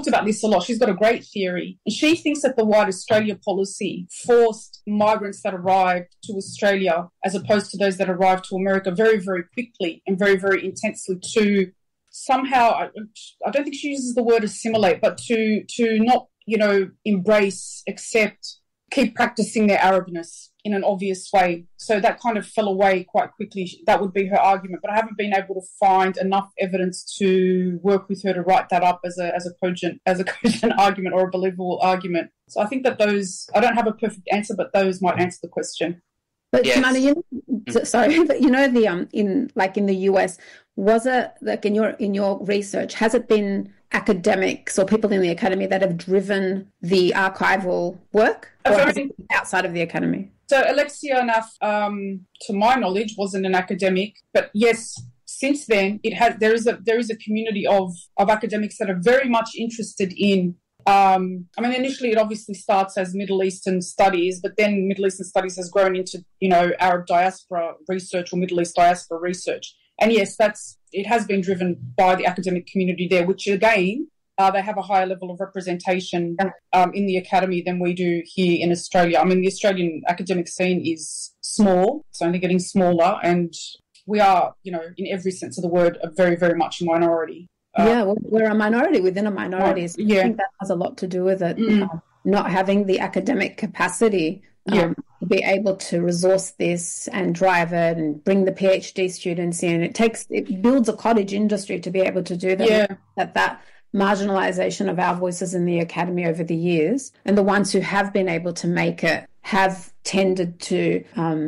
talked about this a lot. She's got a great theory. And she thinks that the White Australia policy forced migrants that arrived to Australia, as opposed to those that arrived to America, very, very quickly and very, very intensely, to somehow, I don't think she uses the word assimilate, but to not, embrace, accept, keep practicing their Arabness in an obvious way. So that kind of fell away quite quickly. That would be her argument. But I haven't been able to find enough evidence to work with her to write that up as a cogent argument or a believable argument. So I think that those, I don't have a perfect answer, but those might answer the question. But yes. Jemana, but in the US, was it like in your research, has it been academics or people in the academy that have driven the archival work, or has it been outside of the academy? So Alexia Naff, to my knowledge, wasn't an academic, but yes, since then there is a community of academics that are very much interested in. Initially it obviously starts as Middle Eastern studies, but then Middle Eastern studies has grown into Arab diaspora research or Middle East diaspora research. And yes, it has been driven by the academic community there, which again, they have a higher level of representation in the academy than we do here in Australia. I mean, the Australian academic scene is small. It's only getting smaller, and we are, in every sense of the word, a very, very much a minority. We're a minority within a minority. So I think that has a lot to do with it, not having the academic capacity to be able to resource this and drive it and bring the PhD students in. It builds a cottage industry to be able to do that. Yeah. That marginalisation of our voices in the academy over the years, and the ones who have been able to make it have tended to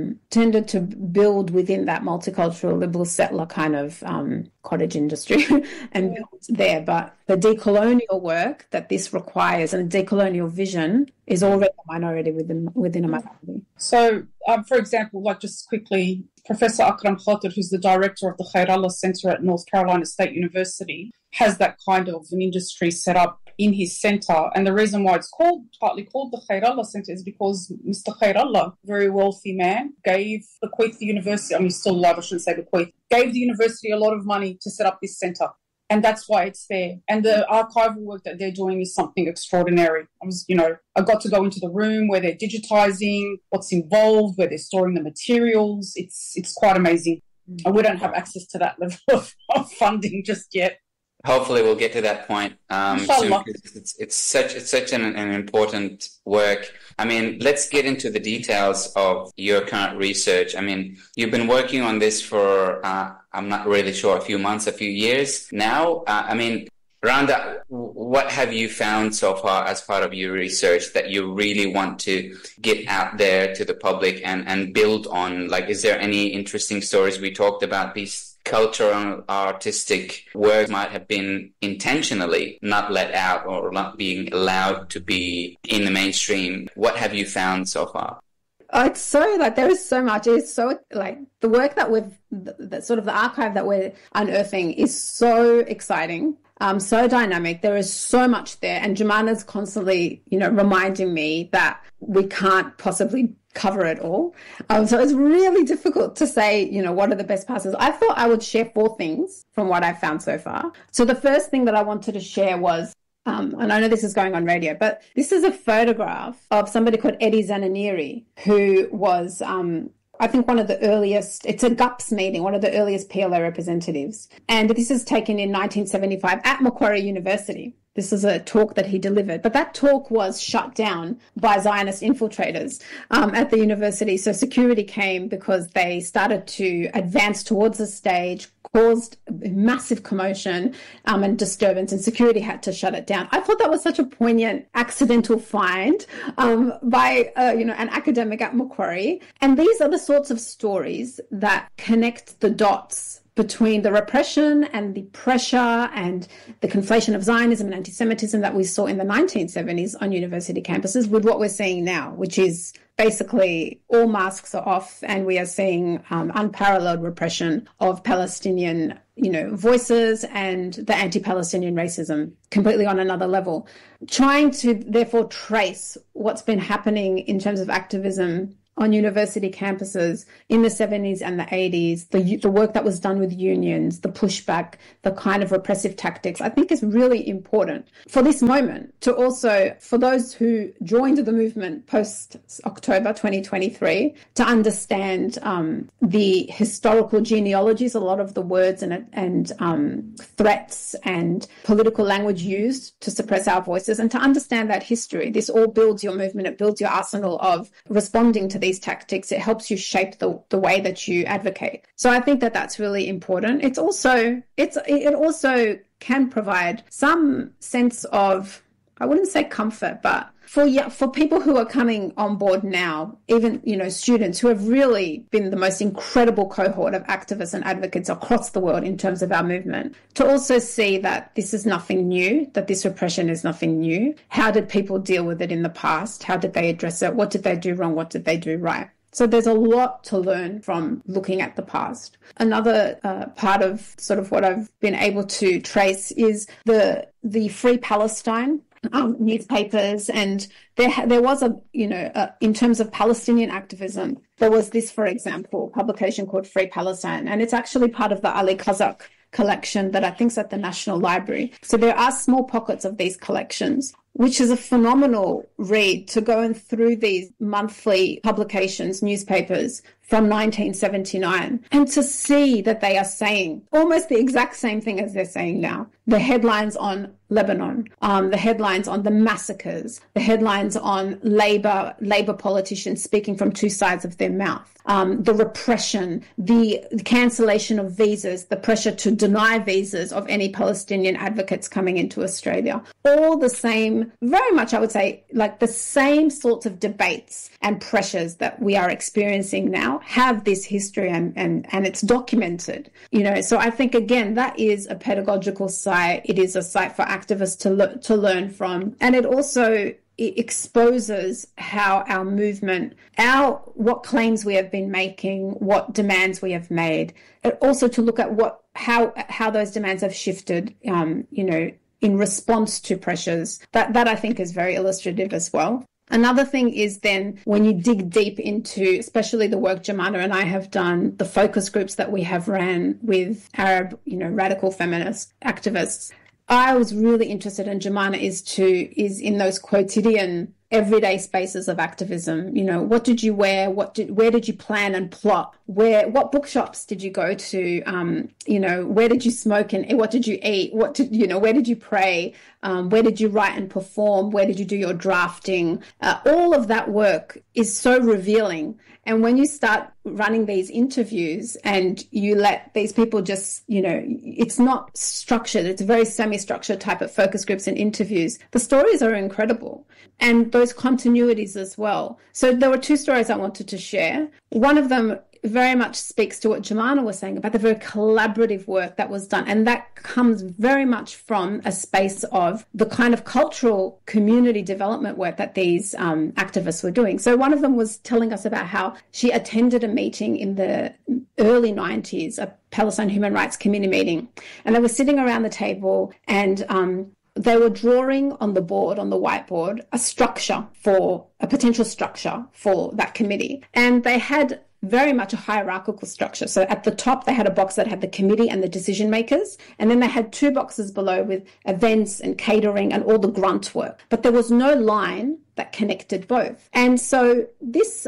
build within that multicultural liberal settler kind of cottage industry and build there. But the decolonial work that this requires and decolonial vision is already a minority within a minority. So, for example, just quickly, Professor Akram Khatir, who's the director of the Khairallah Center at North Carolina State University, has that kind of an industry set up in his centre. And the reason why it's partly called the Khairallah Centre is because Mr. Khairallah, very wealthy man, gave bequeathed the university, he's still alive, I shouldn't say bequeathed, gave the university a lot of money to set up this centre. And that's why it's there. And the archival work that they're doing is something extraordinary. I got to go into the room where they're digitising, what's involved, where they're storing the materials. It's quite amazing. And we don't have access to that level of funding just yet. Hopefully we'll get to that point soon, because it's such an important work. I mean, let's get into the details of your current research. I mean, you've been working on this for, I'm not really sure, a few months, a few years now. Randa, what have you found so far as part of your research that you really want to get out there to the public and build on? Like, is there any interesting stories? We talked about these cultural, artistic work might have been intentionally not let out or not being allowed to be in the mainstream. What have you found so far? Oh, it's so there is so much. It's so the work that the archive that we're unearthing is so exciting. So dynamic. There is so much there. And Jemana's constantly, reminding me that we can't possibly cover it all. So it's really difficult to say, what are the best passes. I thought I would share 4 things from what I've found so far. So the first thing that I wanted to share was, and I know this is going on radio, but this is a photograph of somebody called Eddie Zananiri, who was, I think one of the earliest, it's a GUPS meeting, one of the earliest PLO representatives. And this is taken in 1975 at Macquarie University. This is a talk that he delivered. But that talk was shut down by Zionist infiltrators at the university. So security came because they started to advance towards the stage, caused massive commotion and disturbance, and security had to shut it down. I thought that was such a poignant accidental find by an academic at Macquarie. And these are the sorts of stories that connect the dots between the repression and the pressure and the conflation of Zionism and anti-Semitism that we saw in the 1970s on university campuses with what we're seeing now, which is basically all masks are off and we are seeing unparalleled repression of Palestinian, voices and the anti-Palestinian racism completely on another level. Trying to therefore trace what's been happening in terms of activism on university campuses in the 70s and the 80s, the work that was done with unions, the pushback, the kind of repressive tactics, I think is really important for this moment to also, for those who joined the movement post-October 2023, to understand the historical genealogies, a lot of the words and threats and political language used to suppress our voices, and to understand that history. This all builds your movement. It builds your arsenal of responding to these tactics. It helps you shape the way that you advocate. So I think that that's really important. It also can provide some sense of, I wouldn't say comfort, but for people who are coming on board now, even, students who have really been the most incredible cohort of activists and advocates across the world in terms of our movement, to also see that this is nothing new, that this repression is nothing new. How did people deal with it in the past? How did they address it? What did they do wrong? What did they do right? So there's a lot to learn from looking at the past. Another part of sort of what I've been able to trace is the Free Palestine newspapers, and there was in terms of Palestinian activism, there was this, for example, publication called Free Palestine, and it's actually part of the Ali Kazak collection that I think is at the National Library. So there are small pockets of these collections, which is a phenomenal read, to go in through these monthly publications, newspapers from 1979, and to see that they are saying almost the exact same thing as they're saying now. The headlines on Lebanon, the headlines on the massacres, the headlines on Labour politicians speaking from two sides of their mouth, the repression, the cancellation of visas, the pressure to deny visas of any Palestinian advocates coming into Australia. All the same, very much I would say, like the same sorts of debates and pressures that we are experiencing now have this history, and it's documented. So I think, again, that is a pedagogical site. It is a site for activists to learn from, and it also exposes how our movement, what claims we have been making, what demands we have made, and also to look at how those demands have shifted, in response to pressures. That I think is very illustrative as well. Another thing is then when you dig deep into, especially the work Jumana and I have done, the focus groups that we have ran with Arab, radical feminist activists, I was really interested, and Jumana is in those quotidian everyday spaces of activism. What did you wear? Where did you plan and plot? What bookshops did you go to? Where did you smoke and what did you eat? Where did you pray? Where did you write and perform? Where did you do your drafting? All of that work is so revealing. And when you start running these interviews and you let these people just, it's not structured, it's a very semi-structured type of focus groups and interviews, the stories are incredible. And those continuities as well. So there were two stories I wanted to share. One of them very much speaks to what Jumana was saying about the very collaborative work that was done. And that comes very much from a space of the kind of cultural community development work that these activists were doing. So one of them was telling us about how she attended a meeting in the early 90s, a Palestine Human Rights Committee meeting. And they were sitting around the table, and they were drawing on the whiteboard, a potential structure for that committee. And they had very much a hierarchical structure. So at the top, they had a box that had the committee and the decision makers. And then they had two boxes below with events and catering and all the grunt work. But there was no line that connected both. And so this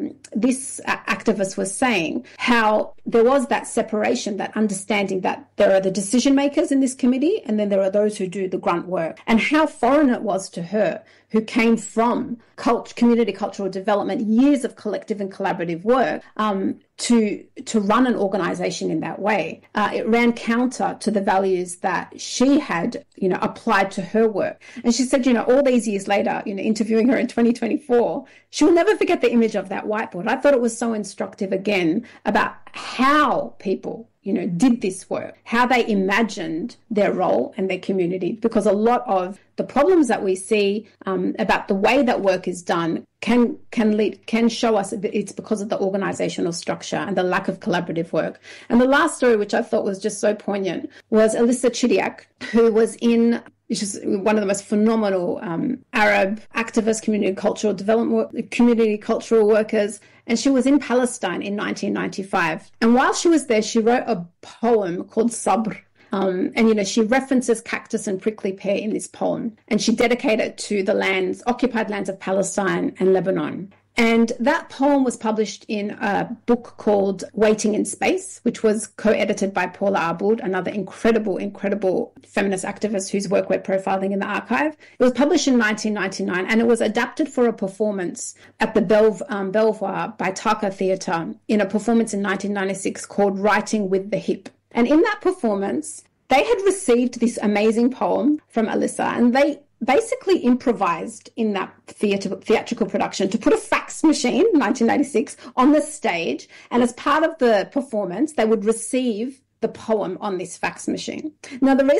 activist was saying how there was that separation, that understanding that there are the decision makers in this committee and then there are those who do the grunt work, and how foreign it was to her, who came from community cultural development, years of collective and collaborative work, to run an organization in that way. It ran counter to the values that she had, applied to her work. And she said, all these years later, interviewing her in 2024, she will never forget the image of that whiteboard. I thought it was so instructive again about how people, did this work, how they imagined their role and their community, because a lot of the problems that we see about the way that work is done can show us that it's because of the organizational structure and the lack of collaborative work. And the last story, which I thought was just so poignant, was Alyssa Chidiak, who was in which is one of the most phenomenal Arab activists, community cultural workers. And she was in Palestine in 1995. And while she was there, she wrote a poem called Sabr. And, she references cactus and prickly pear in this poem. And she dedicated it to the occupied lands of Palestine and Lebanon. And that poem was published in a book called Waiting in Space, which was co-edited by Paula Arboud, another incredible feminist activist whose work we're profiling in the archive. It was published in 1999, and it was adapted for a performance at the Belvoir by Taka Theatre in a performance in 1996 called Writing with the Hip. And in that performance, they had received this amazing poem from Alyssa, and they basically improvised in that theatrical production to put a fax machine, 1986, on the stage. And as part of the performance, they would receive the poem on this fax machine. Now, the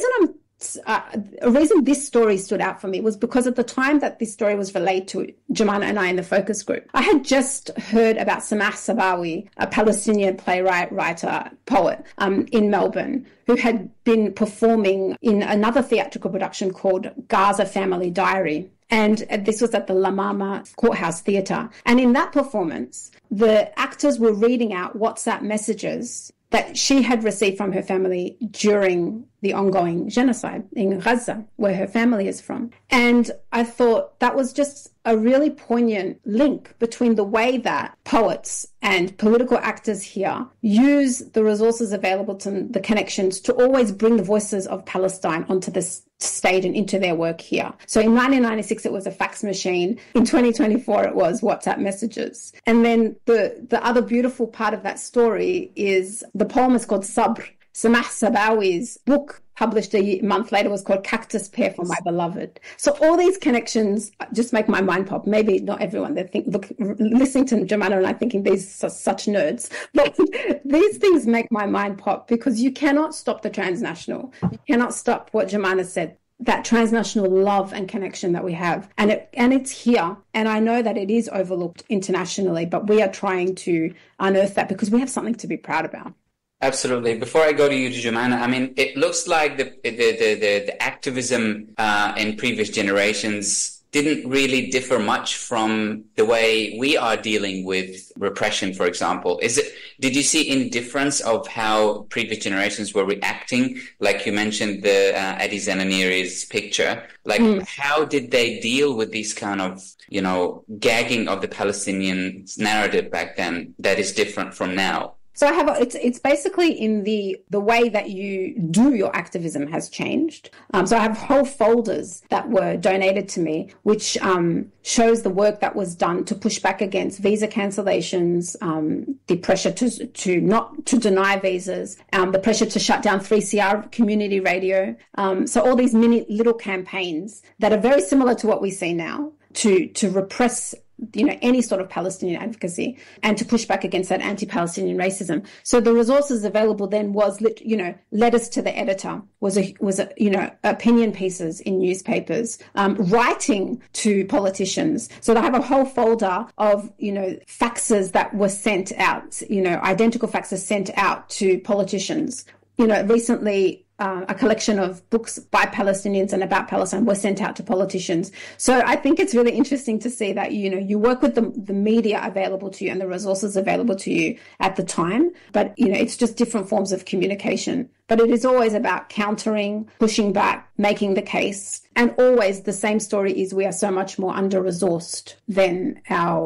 reason this story stood out for me was because at the time that this story was relayed to Jumana and I in the focus group, I had just heard about Samah Sabawi, a Palestinian playwright, writer, poet in Melbourne, who had been performing in another theatrical production called Gaza Family Diary. And this was at the Lamama Courthouse Theatre. And in that performance, the actors were reading out WhatsApp messages that she had received from her family during the ongoing genocide in Gaza, where her family is from. And I thought that was just a really poignant link between the way that poets and political actors here use the resources available to them, the connections, to always bring the voices of Palestine onto this stage and into their work here. So in 1996, it was a fax machine. In 2024, it was WhatsApp messages. And then the other beautiful part of that story is the poem is called Sabr. Samah Sabawi's book, published a month later, was called Cactus Pear for My Beloved. So all these connections just make my mind pop. Maybe not everyone, listening to Jumana and I thinking these are such nerds, but these things make my mind pop because you cannot stop the transnational. You cannot stop what Jumana said, that transnational love and connection that we have. And it's here. And I know that it is overlooked internationally, but we are trying to unearth that because we have something to be proud about. Absolutely. Before I go to you, Jumana, I mean, it looks like the activism in previous generations didn't really differ much from the way we are dealing with repression, for example. Did you see any difference of how previous generations were reacting? Like you mentioned the Adi Zananiri's picture. How did they deal with these kind of, gagging of the Palestinian narrative back then that is different from now? So it's basically in the way that you do your activism has changed. So I have whole folders that were donated to me, which shows the work that was done to push back against visa cancellations, the pressure to deny visas, the pressure to shut down 3CR community radio. So all these little campaigns that are very similar to what we see now to repress any sort of Palestinian advocacy and to push back against that anti-Palestinian racism. So the resources available then was, letters to the editor, was opinion pieces in newspapers, writing to politicians. So they have a whole folder of, faxes that were sent out, identical faxes sent out to politicians. Recently, a collection of books by Palestinians and about Palestine were sent out to politicians. So I think it's really interesting to see that, you work with the media available to you and the resources available to you at the time, but, it's just different forms of communication. But it is always about countering, pushing back, making the case. And always the same story is we are so much more under-resourced than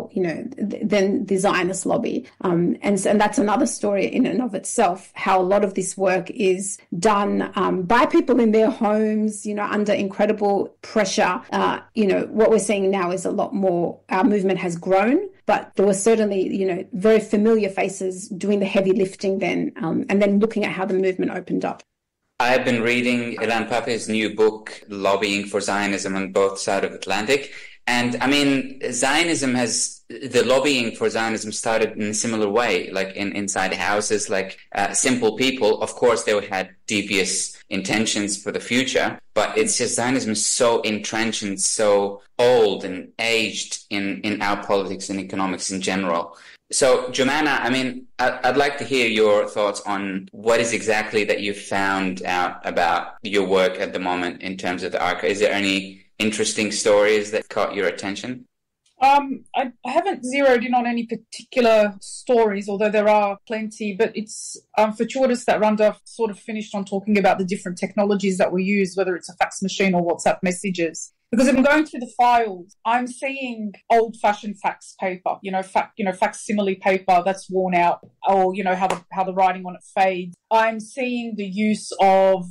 than the Zionist lobby. And that's another story in and of itself, how a lot of this work is done by people in their homes, under incredible pressure. What we're seeing now is a lot more, our movement has grown, but there were certainly, very familiar faces doing the heavy lifting then, and then looking at how the movement opened up. I've been reading Ilan Pappé's new book, Lobbying for Zionism on Both Sides of the Atlantic. And I mean, Zionism has the lobbying for Zionism started in a similar way, like inside houses, like simple people. Of course, they had devious intentions for the future, but it's just Zionism is so entrenched and so old and aged in our politics and economics in general. So, Jumana, I mean, I'd like to hear your thoughts on what is exactly that you found out about your work at the moment in terms of the archive. Is there any interesting stories that caught your attention? I haven't zeroed in on any particular stories, although there are plenty, but it's fortuitous that Randa sort of finished on talking about the different technologies that we use, whether it's a fax machine or WhatsApp messages. Because if I'm going through the files, I'm seeing old-fashioned fax paper, facsimile paper that's worn out, or how the writing on it fades. I'm seeing the use of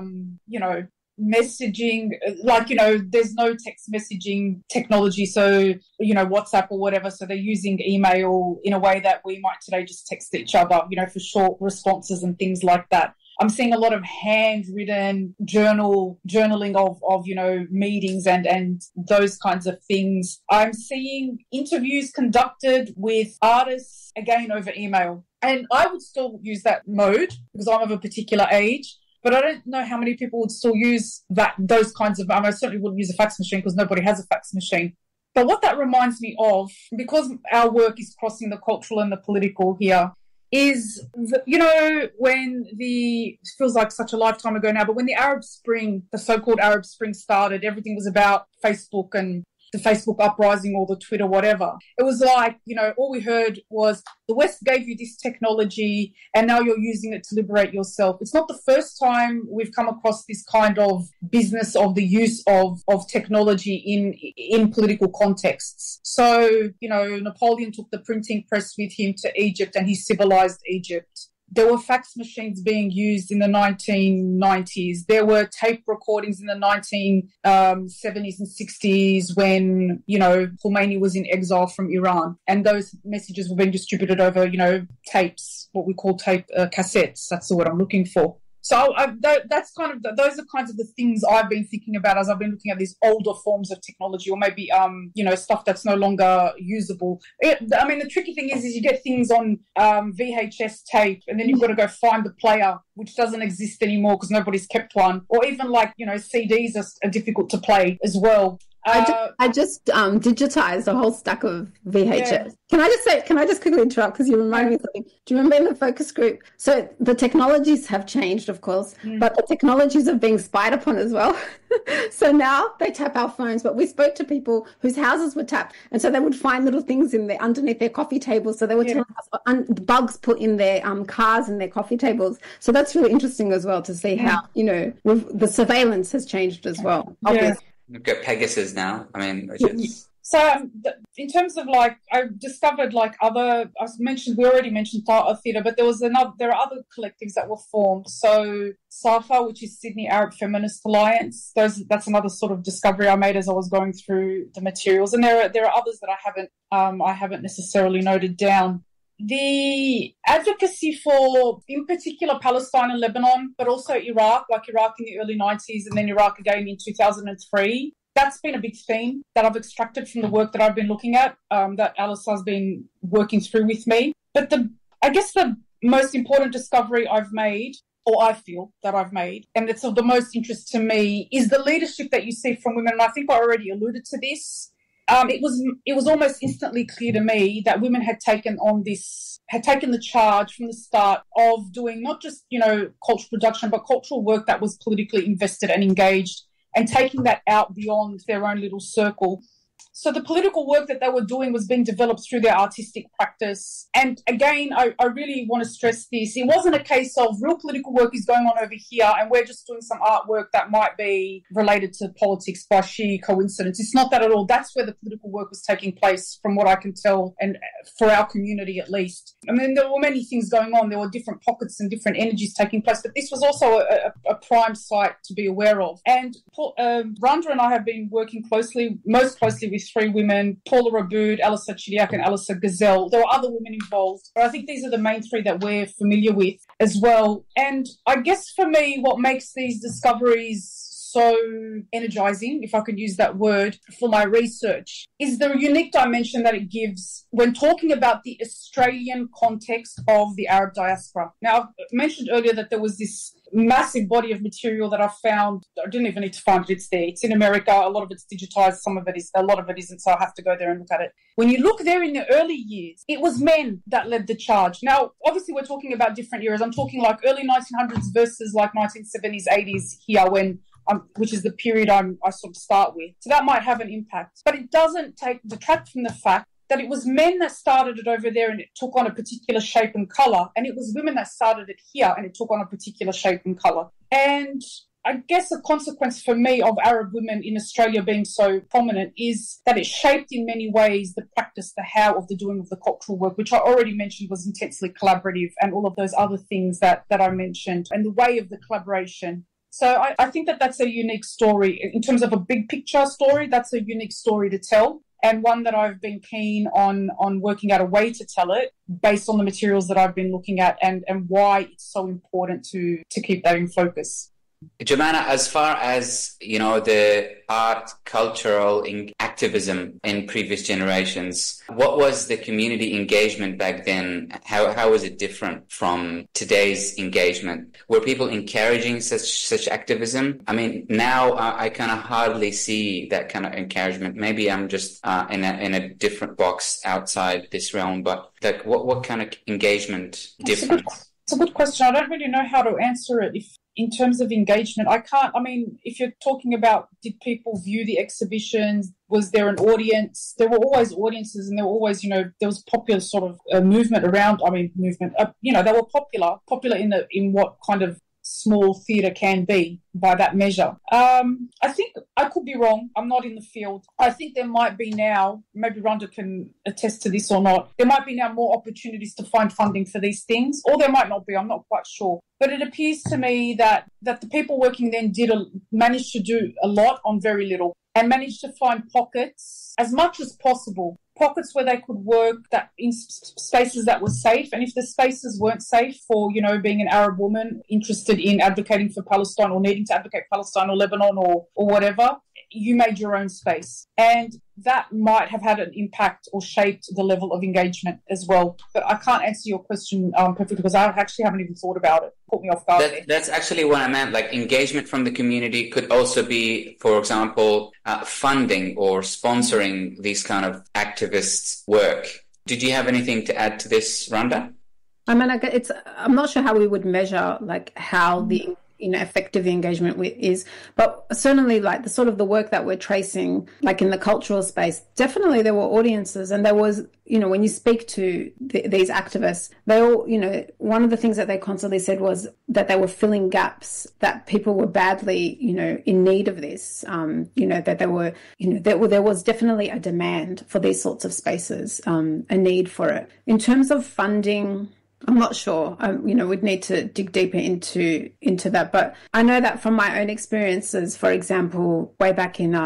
messaging, there's no text messaging technology, so WhatsApp or whatever, so they're using email in a way that we might today just text each other, for short responses and things like that. I'm seeing a lot of handwritten journaling of meetings and those kinds of things. I'm seeing interviews conducted with artists, again, over email. And I would still use that mode because I'm of a particular age, but I don't know how many people would still use those kinds of... I certainly wouldn't use a fax machine because nobody has a fax machine. But what that reminds me of, because our work is crossing the cultural and the political here, is, when it feels like such a lifetime ago now, but when the Arab Spring, the so-called Arab Spring started, everything was about Facebook and the Facebook uprising or the Twitter, whatever. It was like, all we heard was the West gave you this technology and now you're using it to liberate yourself. It's not the first time we've come across this kind of business of the use of technology in political contexts. So, Napoleon took the printing press with him to Egypt and he civilized Egypt. There were fax machines being used in the 1990s. There were tape recordings in the 1970s and 60s when, Khomeini was in exile from Iran. And those messages were being distributed over, tapes, what we call tape cassettes. That's the word I'm looking for. So that's those are kinds of the things I've been thinking about as I've been looking at these older forms of technology, or maybe stuff that's no longer usable. The tricky thing is you get things on VHS tape, and then you've got to go find the player, which doesn't exist anymore because nobody's kept one. Or even CDs are difficult to play as well. I just digitized a whole stack of VHS. Yeah. Can I just quickly interrupt because you remind me of something? Do you remember in the focus group? So the technologies have changed, of course, but the technologies are being spied upon as well. So now they tap our phones, but we spoke to people whose houses were tapped, and so they would find little things underneath their coffee tables. So they were telling us bugs put in their cars and their coffee tables. So that's really interesting as well to see how the surveillance has changed as well. Obviously. Yeah. We've got Pegasus now. So in terms of I discovered we already mentioned theatre, but there are other collectives that were formed. So SAFA, which is Sydney Arab Feminist Alliance, that's another sort of discovery I made as I was going through the materials. And there are others that I haven't necessarily noted down. The advocacy for, in particular, Palestine and Lebanon, but also Iraq, like Iraq in the early 90s and then Iraq again in 2003, that's been a big theme that I've extracted from the work that I've been looking at, that Alyssa's been working through with me. But I guess the most important discovery I've made, or I feel that I've made, and it's of the most interest to me, is the leadership that you see from women. And I think I already alluded to this. It was almost instantly clear to me that women had taken the charge from the start of doing not just, cultural production, but cultural work that was politically invested and engaged, and taking that out beyond their own little circle. So the political work that they were doing was being developed through their artistic practice. And again, I really want to stress this. It wasn't a case of real political work is going on over here and we're just doing some artwork that might be related to politics by sheer coincidence. It's not that at all. That's where the political work was taking place, from what I can tell, and for our community at least. I mean, there were many things going on. There were different pockets and different energies taking place, but this was also a prime site to be aware of. And Randa and I have been working most closely with three women, Paula Aboud, Alyssa Chidiak and Alyssa Gazelle. There are other women involved, but I think these are the main three that we're familiar with as well. And I guess for me, what makes these discoveries so energizing, if I could use that word, for my research is the unique dimension that it gives when talking about the Australian context of the Arab diaspora. Now, I've mentioned earlier that there was this massive body of material that I found. I didn't even need to find it. It's there. It's in America. A lot of it's digitized. Some of it is. A lot of it isn't. So I have to go there and look at it. When you look there in the early years, it was men that led the charge. Now, obviously, we're talking about different eras. I'm talking like early 1900s versus like 1970s, 80s here when which is the period I sort of start with. So that might have an impact. But it doesn't detract from the fact that it was men that started it over there and it took on a particular shape and colour, and it was women that started it here and it took on a particular shape and colour. And I guess a consequence for me of Arab women in Australia being so prominent is that it shaped in many ways the practice, the how of the doing of the cultural work, which I already mentioned was intensely collaborative, and all of those other things that I mentioned, and the way of the collaboration. So I think that that's a unique story. In terms of a big picture story, that's a unique story to tell, and one that I've been keen on working out a way to tell it based on the materials that I've been looking at, and why it's so important to keep that in focus. Jumana, as far as, the art, cultural activism in previous generations, what was the community engagement back then? How was it different from today's engagement? Were people encouraging such activism? I mean, now I kind of hardly see that kind of encouragement. Maybe I'm just in a different box outside this realm, but like, what kind of engagement difference? It's a good question. I don't really know how to answer it. In terms of engagement, if you're talking about did people view the exhibitions, was there an audience? There were always audiences, and there were always, there was popular sort of a movement around, they were popular in what kind of small theatre can be by that measure. I think I could be wrong. I'm not in the field. I think there might be now, maybe Rhonda can attest to this or not, there might be now more opportunities to find funding for these things, or there might not be. I'm not quite sure. But it appears to me that the people working then managed to do a lot on very little, and managed to find pockets as much as possible. Pockets where they could work that in spaces that were safe. And if the spaces weren't safe for, being an Arab woman interested in advocating for Palestine or needing to advocate Palestine or Lebanon or whatever, you made your own space. And that might have had an impact or shaped the level of engagement as well. But I can't answer your question perfectly because I actually haven't even thought about it. Put me off guard. That's actually what I meant. Like, engagement from the community could also be, for example, funding or sponsoring these kind of activists' work. Did you have anything to add to this, Rhonda? I mean, I'm not sure how we would measure how the effective engagement is, but certainly the sort of the work that we're tracing, in the cultural space, definitely there were audiences, and there was, when you speak to these activists, they all, one of the things that they constantly said was that they were filling gaps, that people were badly, in need of this, that they were, there was definitely a demand for these sorts of spaces, a need for it. In terms of funding, I'm not sure. We'd need to dig deeper into that. But I know that from my own experiences, for example, way back in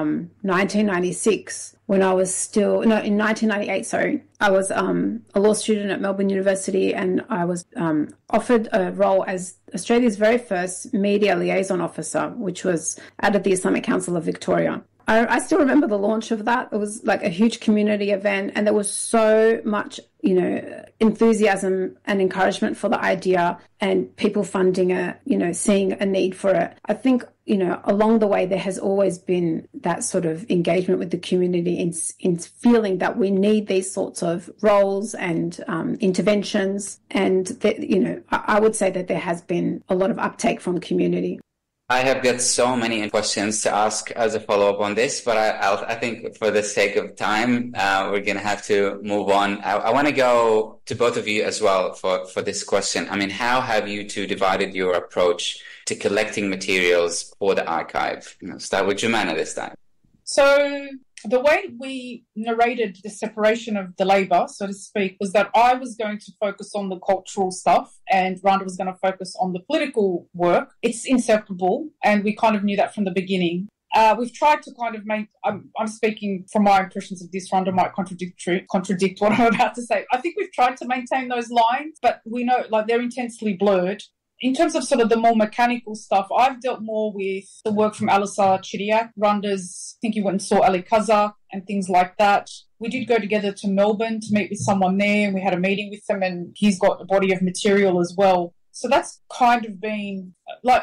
1996, when I was in 1998, sorry, I was a law student at Melbourne University, and I was offered a role as Australia's very first media liaison officer, which was out of the Islamic Council of Victoria. I still remember the launch of that. It was a huge community event, and there was so much, enthusiasm and encouragement for the idea, and people funding it, seeing a need for it. I think, along the way, there has always been that sort of engagement with the community in feeling that we need these sorts of roles and interventions. And, that, I would say that there has been a lot of uptake from the community. I have got so many questions to ask as a follow-up on this, but I think for the sake of time, we're going to have to move on. I want to go to both of you as well for this question. I mean, how have you two divided your approach to collecting materials for the archive? Start with Jumana this time. So the way we narrated the separation of the labour, so to speak, was that I was going to focus on the cultural stuff and Rhonda was going to focus on the political work. It's inseparable, and we kind of knew that from the beginning. We've tried to kind of I'm speaking from my impressions of this, Rhonda might contradict what I'm about to say. I think we've tried to maintain those lines, but we know they're intensely blurred. in terms of sort of the more mechanical stuff, I've dealt more with the work from Alisar Chiriak, Runda's, I think he went and saw Ali Kaza and things like that. We did go together to Melbourne to meet with someone there, and we had a meeting with them, and he's got a body of material as well. So that's kind of been, like,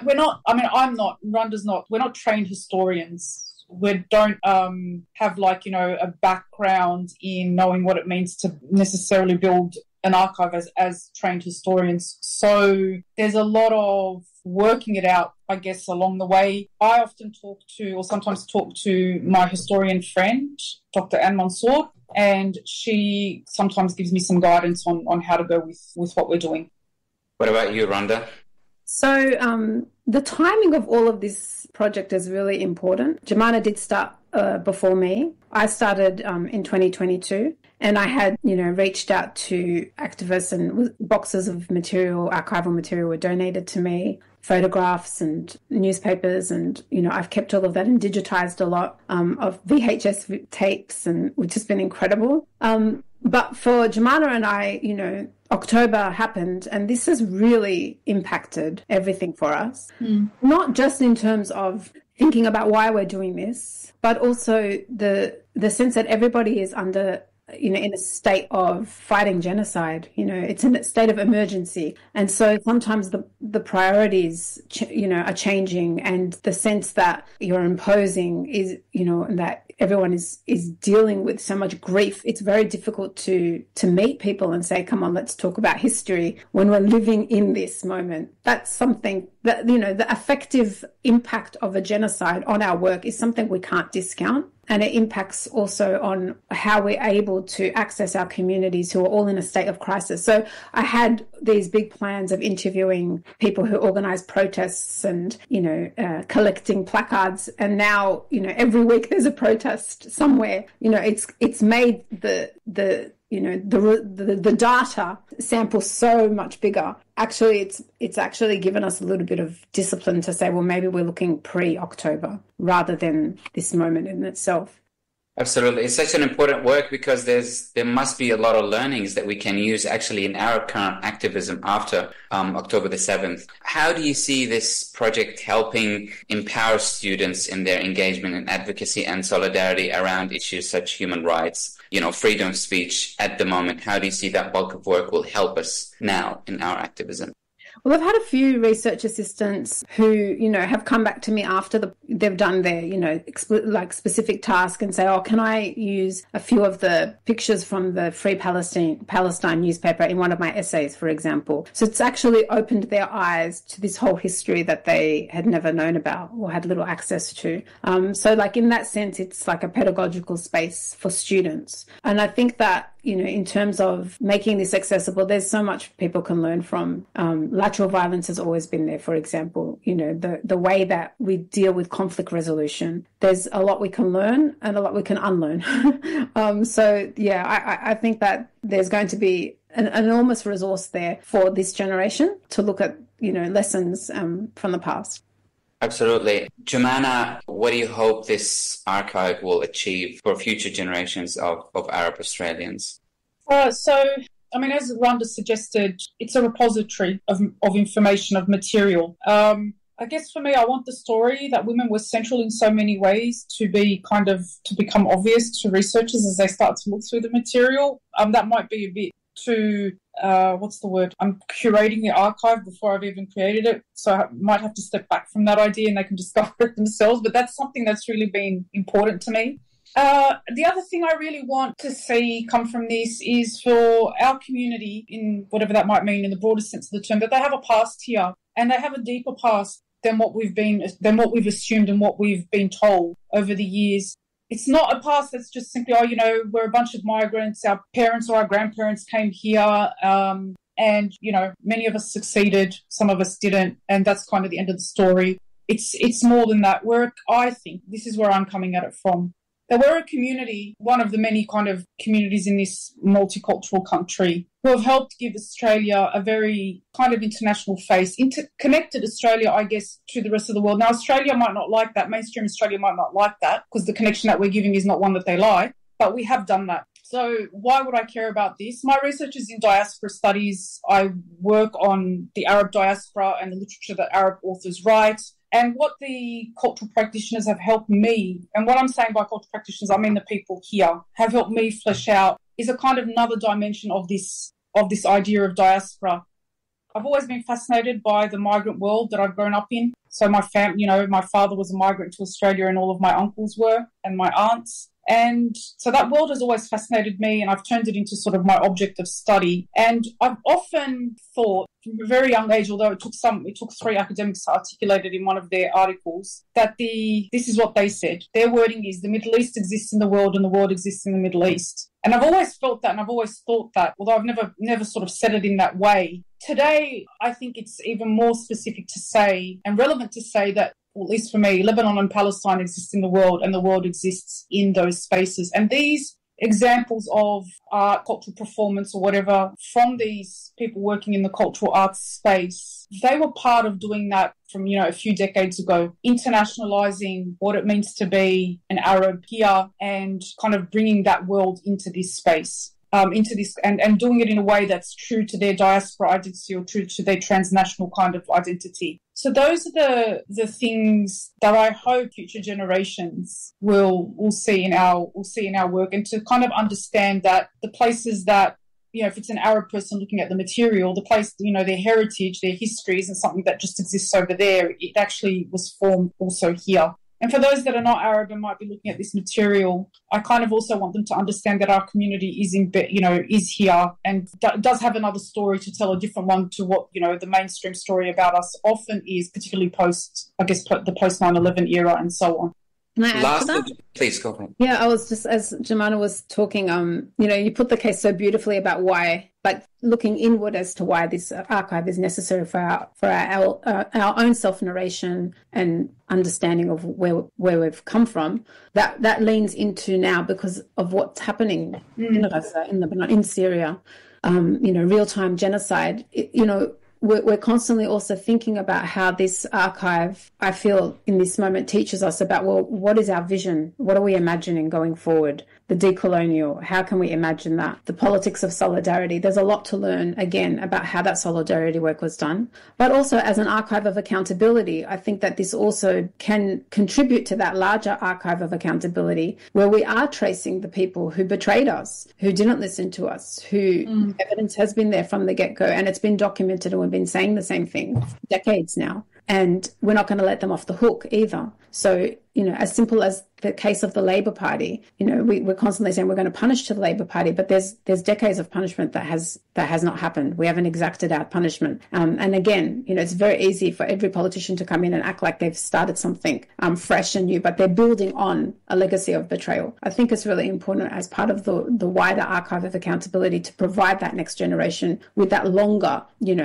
Runda's not, we're not trained historians. We don't have, like, you know, a background in knowing what it means to necessarily build an archive as trained historians. So there's a lot of working it out, I guess, along the way. I often sometimes talk to my historian friend, Dr. Anne Mansour, and she sometimes gives me some guidance on how to go with what we're doing. What about you, Rhonda? So the timing of all of this project is really important. Jemana did start before me. I started in 2022. And I had, you know, reached out to activists, and boxes of material, archival material, were donated to me, photographs and newspapers. And, you know, I've kept all of that and digitized a lot of VHS tapes, and which has been incredible. But for Jemana and I, you know, October happened, and this has really impacted everything for us. Not just in terms of thinking about why we're doing this, but also the sense that everybody is under, you know, in a state of fighting genocide. You know, it's in a state of emergency. And so sometimes the priorities, you know, are changing, and the sense that you're imposing is, you know, that everyone is dealing with so much grief. It's very difficult to meet people and say, come on, let's talk about history when we're living in this moment. That's something that, you know, the effective impact of a genocide on our work is something we can't discount. And it impacts also on how we're able to access our communities who are all in a state of crisis. So I had these big plans of interviewing people who organize protests and, you know, collecting placards. And now, you know, every week there's a protest somewhere. You know, it's made the data sample so much bigger. Actually, it's actually given us a little bit of discipline to say, well, maybe we're looking pre-October rather than this moment in itself. Absolutely. It's such an important work because there must be a lot of learnings that we can use actually in our current activism after October the 7th. How do you see this project helping empower students in their engagement in advocacy and solidarity around issues such as human rights, you know, freedom of speech at the moment? How do you see that bulk of work will help us now in our activism? Well, I've had a few research assistants who, you know, have come back to me after they've done their, you know, specific task and say, oh, can I use a few of the pictures from the Free Palestine newspaper in one of my essays, for example. So it's actually opened their eyes to this whole history that they had never known about or had little access to. So like in that sense, it's like a pedagogical space for students. And I think that, you know, in terms of making this accessible, there's so much people can learn from. Lateral violence has always been there, for example. You know, the way that we deal with conflict resolution, there's a lot we can learn and a lot we can unlearn. So, yeah, I think that there's going to be an enormous resource there for this generation to look at, you know, lessons from the past. Absolutely. Jemana, what do you hope this archive will achieve for future generations of Arab Australians? I mean, as Rhonda suggested, it's a repository of information, of material. I guess for me, I want the story that women were central in so many ways to become obvious to researchers as they start to look through the material. That might be a bit too, what's the word? I'm curating the archive before I've even created it, so I might have to step back from that idea and they can discover it themselves, but that's something that's really been important to me. The other thing I really want to see come from this is for our community, in whatever that might mean in the broadest sense of the term, that they have a past here and they have a deeper past than what we've assumed and what we've been told over the years. It's not a past that's just simply, you know, we're a bunch of migrants, our parents or our grandparents came here, and, you know, many of us succeeded, some of us didn't, and that's kind of the end of the story. It's more than that. I think this is where I'm coming at it from. That we're a community, one of the many kind of communities in this multicultural country, who have helped give Australia a very kind of international face, connected Australia, I guess, to the rest of the world. Now, Australia might not like that. Mainstream Australia might not like that because the connection that we're giving is not one that they like, but we have done that. So why would I care about this? My research is in diaspora studies. I work on the Arab diaspora and the literature that Arab authors write. And what the cultural practitioners have helped me, and what I'm saying by cultural practitioners, I mean the people here, have helped me flesh out is a kind of another dimension of this idea of diaspora. I've always been fascinated by the migrant world that I've grown up in. So my family, my father was a migrant to Australia and all of my uncles were, and my aunts. And so that world has always fascinated me, and I've turned it into sort of my object of study. And I've often thought from a very young age, although it took 3 academics to articulate it in one of their articles, that this is what they said. Their wording is the Middle East exists in the world and the world exists in the Middle East. And I've always felt that, and I've always thought that, although I've never sort of said it in that way. Today, I think it's even more specific to say and relevant to say that, well, at least for me, Lebanon and Palestine exist in the world and the world exists in those spaces. And these examples of art, cultural performance or whatever from these people working in the cultural arts space, they were part of doing that from, a few decades ago, internationalizing what it means to be an Arab here and kind of bringing that world into this space. And doing it in a way that's true to their diaspora identity or true to their transnational kind of identity. So those are the things that I hope future generations will see in our work, and to kind of understand that the places that, if it's an Arab person looking at the material, the place, their heritage, their history isn't something that just exists over there. It actually was formed also here. And for those that are not Arab and might be looking at this material, I kind of also want them to understand that our community is here and does have another story to tell, a different one to what, the mainstream story about us often is, particularly post, I guess, the post 9/11 era and so on. Can I add to that? Please go ahead. Yeah, I was just, as Jemana was talking, you put the case so beautifully about why, looking inward as to why this archive is necessary for our own self-narration and understanding of where we've come from. That leans into now, because of what's happening in Gaza, in Lebanon, in Syria, real-time genocide. We're constantly also thinking about how this archive, I feel, in this moment teaches us about, well, what is our vision? What are we imagining going forward? The decolonial, how can we imagine that? The politics of solidarity. There's a lot to learn, again, about how that solidarity work was done. But also as an archive of accountability, I think that this also can contribute to that larger archive of accountability, where we are tracing the people who betrayed us, who didn't listen to us, who evidence has been there from the get-go, and it's been documented, and we've been saying the same thing for decades now. And we're not going to let them off the hook either. So, as simple as the case of the Labor Party, we're constantly saying we're going to punish to the Labor Party, but there's decades of punishment that has not happened. We haven't exacted out punishment. And again, it's very easy for every politician to come in and act like they've started something fresh and new, but they're building on a legacy of betrayal. I think it's really important as part of the wider archive of accountability to provide that next generation with that longer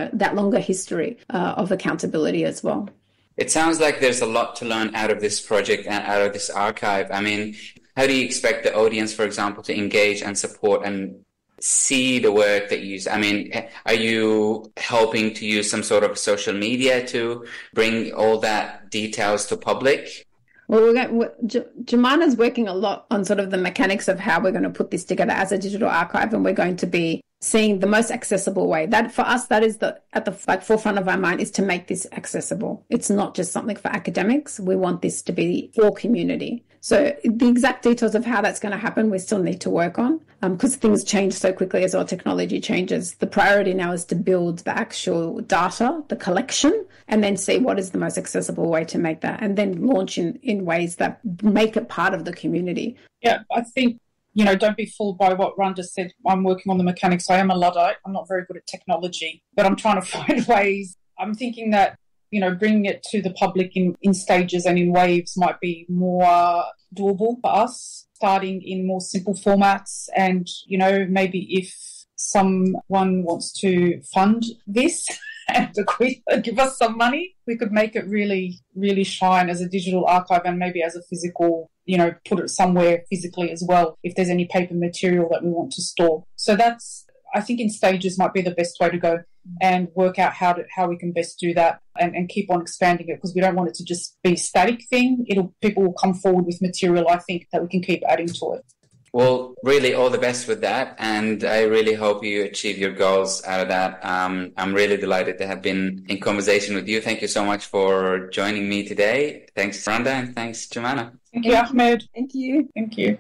history of accountability as well. It sounds like there's a lot to learn out of this project and out of this archive. I mean, how do you expect the audience, for example, to engage and support and see the work that you use? I mean, are you helping to use some sort of social media to bring all that details to public? Well, Jemana's working a lot on sort of the mechanics of how we're going to put this together as a digital archive, and we're going to be seeing the most accessible way. That for us, that is at the forefront of our mind, is to make this accessible. It's not just something for academics. We want this to be for community. So the exact details of how that's going to happen, we still need to work on, because things change so quickly as our technology changes. The priority now is to build the actual data, the collection, and then see what is the most accessible way to make that, and then launch in ways that make it part of the community. Yeah, I think, don't be fooled by what Randa said. I'm working on the mechanics. I am a Luddite. I'm not very good at technology, but I'm trying to find ways. I'm thinking that, bringing it to the public in stages and in waves might be more doable for us, starting in more simple formats. And, maybe if someone wants to fund this and give us some money, we could make it really, really shine as a digital archive, and maybe as a physical, put it somewhere physically as well, if there's any paper material that we want to store. So that's, I think, in stages might be the best way to go, and work out how we can best do that, and keep on expanding it, because we don't want it to just be a static thing. People will come forward with material, I think, that we can keep adding to it. Well, really all the best with that. And I really hope you achieve your goals out of that. I'm really delighted to have been in conversation with you. Thank you so much for joining me today. Thanks, Rhonda, and thanks, Jumana. Thank you, Ahmed. Thank you. Thank you.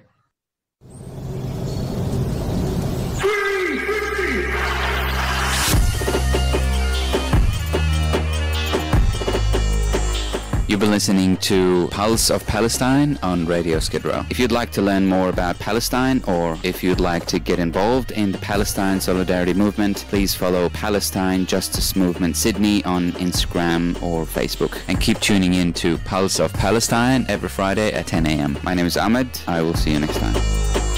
You've been listening to Pulse of Palestine on Radio Skid Row. If you'd like to learn more about Palestine, or if you'd like to get involved in the Palestine Solidarity Movement, please follow Palestine Justice Movement Sydney on Instagram or Facebook. And keep tuning in to Pulse of Palestine every Friday at 10 a.m. My name is Ahmed. I will see you next time.